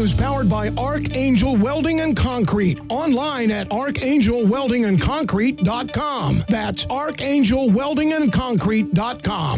is powered by Archangel Welding and Concrete. Online at archangelweldingandconcrete.com. That's archangelweldingandconcrete.com.